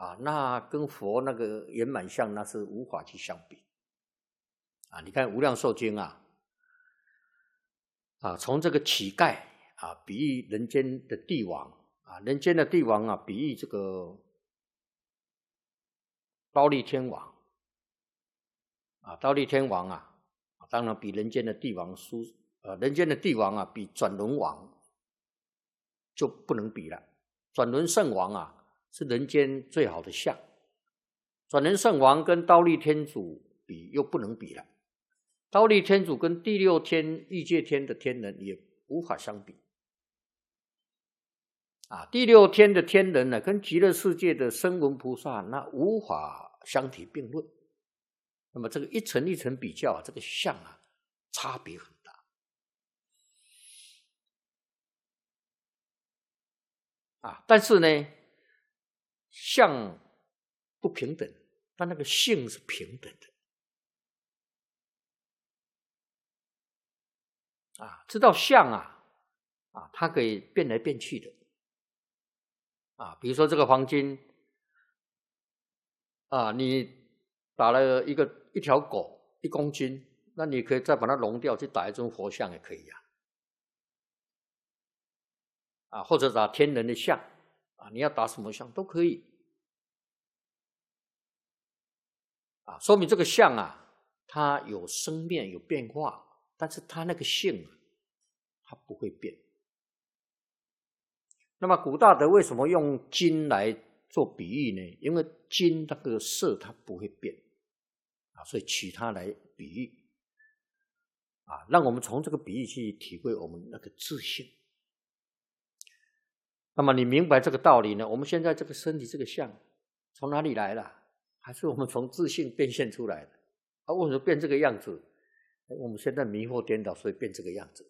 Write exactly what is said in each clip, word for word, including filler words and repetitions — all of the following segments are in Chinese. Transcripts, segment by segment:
啊，那跟佛那个圆满相那是无法去相比啊！你看《无量寿经》啊，啊，从这个乞丐啊，比喻人间的帝王啊，人间的帝王啊，比喻这个忉利天王啊，忉利天王啊，当然比人间的帝王殊呃，人间的帝王啊，比转轮王就不能比了。转轮圣王啊，是人间最好的相。转轮圣王跟忉利天主比又不能比了。忉利天主跟第六天欲界天的天人也无法相比。啊，第六天的天人呢，跟极乐世界的声闻菩萨那无法相提并论。那么这个一层一层比较啊，这个相啊差别很大。啊，但是呢，相不平等，但那个性是平等的。啊，知道相啊，啊，它可以变来变去的。啊，比如说这个黄金，啊，你打了一个一条狗一公斤，那你可以再把它熔掉，去打一尊佛像也可以啊。啊，或者打天人的像，啊，你要打什么像都可以。啊，说明这个像啊，它有生灭有变化，但是它那个性啊，它不会变。那么古大德为什么用金来做比喻呢？因为金那个色它不会变啊，所以取它来比喻啊，让我们从这个比喻去体会我们那个自性。那么你明白这个道理呢？我们现在这个身体这个相从哪里来的？还是我们从自性变现出来的？啊，为什么变这个样子？我们现在迷惑颠倒，所以变这个样子。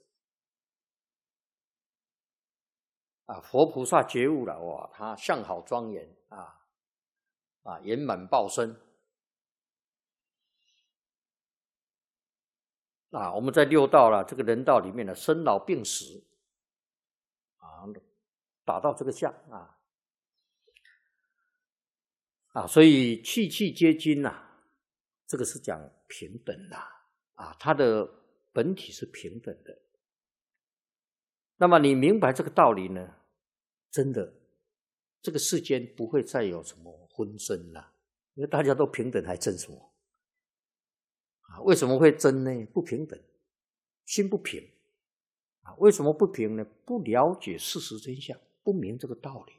啊，佛菩萨觉悟了，哇，他相好庄严啊，啊，圆满报身。啊，我们在六道了，这个人道里面的生老病死，啊，达到这个相啊，啊，所以气气皆金呐、啊，这个是讲平等的啊，它的本体是平等的。那么你明白这个道理呢？真的，这个世间不会再有什么纷争了，因为大家都平等，还争什么？啊，为什么会争呢？不平等，心不平。啊，为什么不平呢？不了解事实真相，不明这个道理。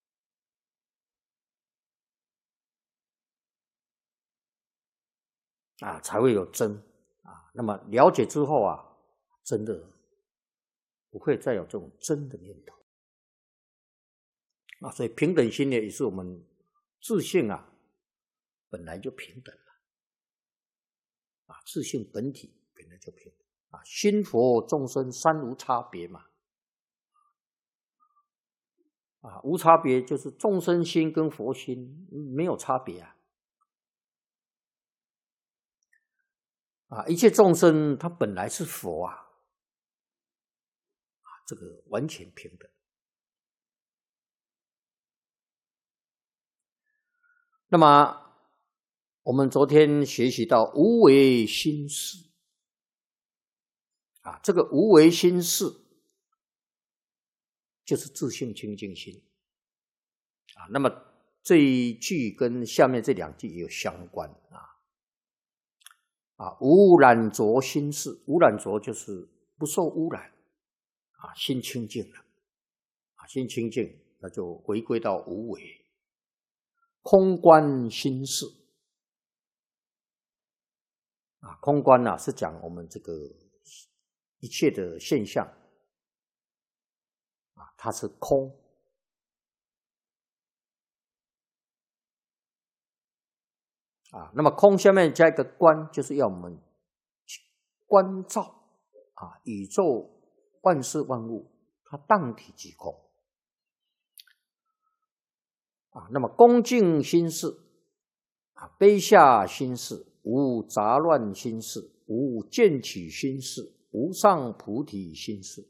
啊，才会有争啊。那么了解之后啊，真的不会再有这种争的念头啊。所以平等心呢，也是我们自性啊本来就平等了啊，自性本体本来就平等啊。心佛众生三无差别嘛啊，无差别就是众生心跟佛心没有差别啊。啊，一切众生他本来是佛啊，啊，这个完全平等。那么我们昨天学习到无为心事啊，这个无为心事就是自性清净心啊。那么这一句跟下面这两句也有相关啊。啊，无染浊心事，无染浊就是不受污染啊，心清净了啊，心清净，那就回归到无为。空观心事啊，空观啊是讲我们这个一切的现象啊，它是空啊。那么空下面加一个观，就是要我们观照啊，宇宙万事万物它当体即空啊。那么恭敬心事啊，卑下心事，无杂乱心事，无见取心事，无上菩提心事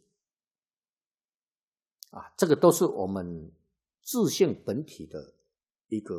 啊，这个都是我们自性本体的一个